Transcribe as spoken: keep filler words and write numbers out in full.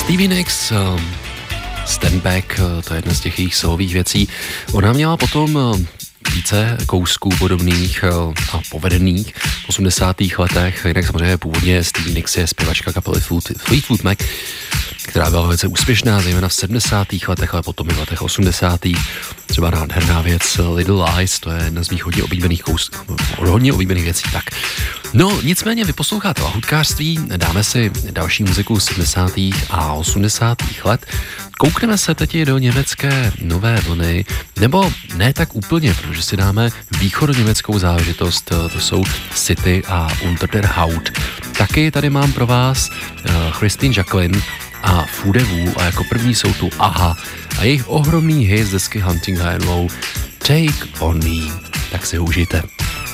Stevie Nicks, Stand Back, to je jedna z těch jejich solových věcí. Ona měla potom více kousků podobných a povedených v osmdesátých letech. Jinak samozřejmě původně Stevie Nicks je zpěvačka kapely Fleetwood Mac, která byla velice úspěšná, zejména v sedmdesátých letech, ale potom i v letech osmdesátých Třeba nádherná věc Little Lies, to je jedna z mých hodně oblíbených kousků, hodně oblíbených věcí. Tak. No, nicméně vy posloucháte lahůdkářství, dáme si další muziku z sedmdesátých a osmdesátých let. Koukneme se teď do německé nové vlny, nebo ne tak úplně, protože si dáme východoněmeckou záležitost, to jsou City a Unter der Haut. Taky tady mám pro vás uh, Christine Jacqueline a Fudevu a jako první jsou tu Aha a jejich ohromný hit z desky Hunting High and Low Take On Me. Tak si ho užijte.